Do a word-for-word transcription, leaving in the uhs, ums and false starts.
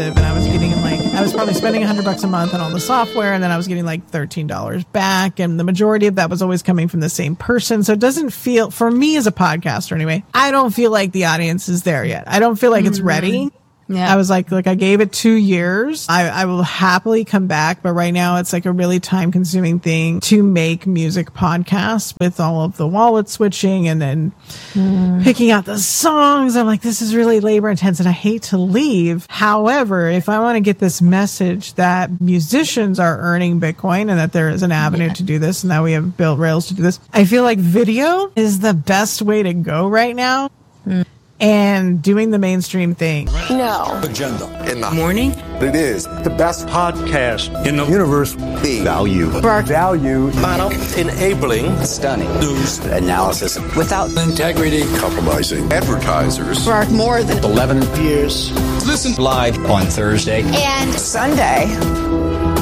and I was getting like, I was probably spending a hundred bucks a month on all the software, and then I was getting like thirteen dollars back, and the majority of that was always coming from the same person. So it doesn't feel, for me as a podcaster anyway, I don't feel like the audience is there yet. I don't feel like it's ready. Yeah. I was like, like I gave it two years. I, I will happily come back. But right now it's like a really time consuming thing to make music podcasts with all of the wallet switching and then mm. picking out the songs. I'm like, this is really labor intense and I hate to leave. However, if I want to get this message that musicians are earning Bitcoin and that there is an avenue yeah. to do this and that we have built Rails to do this, I feel like video is the best way to go right now. Mm. And doing the mainstream thing. No. Agenda. In the morning. It is the best podcast in the universe. The value. Spark value. Model. Enabling. Stunning. News. Analysis. Without integrity. Compromising. Advertisers. Spark more than eleven years. Listen live on Thursday and Sunday.